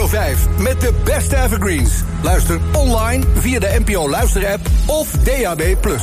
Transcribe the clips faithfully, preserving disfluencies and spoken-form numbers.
vijf met de beste evergreens. Luister online via de N P O Luister-app of D A B plus.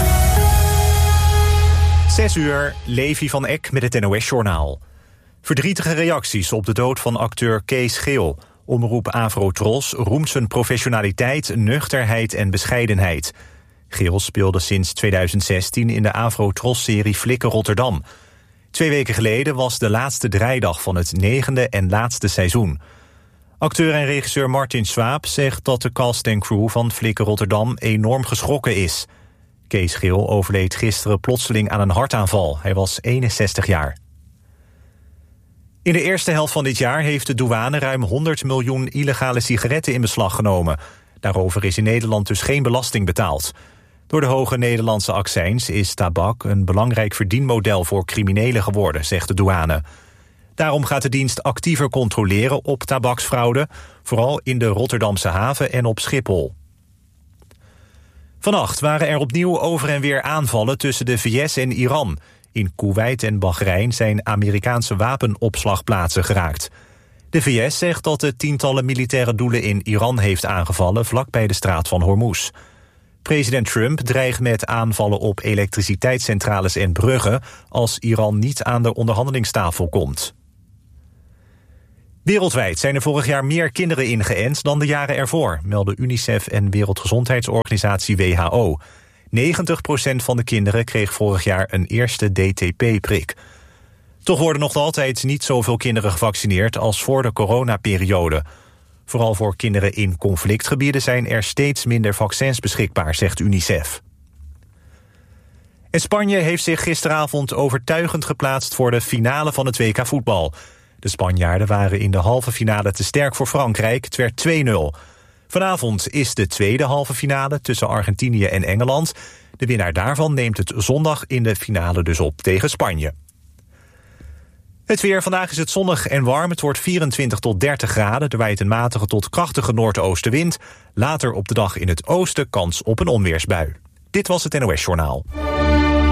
Zes uur, Levi van Eck met het N O S-journaal. Verdrietige reacties op de dood van acteur Kees Geel. Omroep Avrotros roemt zijn professionaliteit, nuchterheid en bescheidenheid. Geel speelde sinds tweeduizend zestien in de Avrotros-serie Flikken Rotterdam. Twee weken geleden was de laatste draaidag van het negende en laatste seizoen. Acteur en regisseur Martin Swaap zegt dat de cast en crew van Flikken Rotterdam enorm geschrokken is. Kees Geel overleed gisteren plotseling aan een hartaanval. Hij was eenenzestig jaar. In de eerste helft van dit jaar heeft de douane ruim honderd miljoen illegale sigaretten in beslag genomen. Daarover is in Nederland dus geen belasting betaald. Door de hoge Nederlandse accijns is tabak een belangrijk verdienmodel voor criminelen geworden, zegt de douane. Daarom gaat de dienst actiever controleren op tabaksfraude, vooral in de Rotterdamse haven en op Schiphol. Vannacht waren er opnieuw over en weer aanvallen tussen de V S en Iran. In Koeweit en Bahrein zijn Amerikaanse wapenopslagplaatsen geraakt. De V S zegt dat het tientallen militaire doelen in Iran heeft aangevallen vlakbij de straat van Hormuz. President Trump dreigt met aanvallen op elektriciteitscentrales en bruggen als Iran niet aan de onderhandelingstafel komt. Wereldwijd zijn er vorig jaar meer kinderen ingeënt dan de jaren ervoor, melden UNICEF en Wereldgezondheidsorganisatie W H O. negentig procent van de kinderen kreeg vorig jaar een eerste D T P-prik. Toch worden nog altijd niet zoveel kinderen gevaccineerd als voor de coronaperiode. Vooral voor kinderen in conflictgebieden zijn er steeds minder vaccins beschikbaar, zegt UNICEF. En Spanje heeft zich gisteravond overtuigend geplaatst voor de finale van het W K voetbal. De Spanjaarden waren in de halve finale te sterk voor Frankrijk, het werd twee nul. Vanavond is de tweede halve finale tussen Argentinië en Engeland. De winnaar daarvan neemt het zondag in de finale dus op tegen Spanje. Het weer, vandaag is het zonnig en warm. Het wordt vierentwintig tot dertig graden. Er waait een matige tot krachtige noordoostenwind. Later op de dag in het oosten kans op een onweersbui. Dit was het N O S-journaal.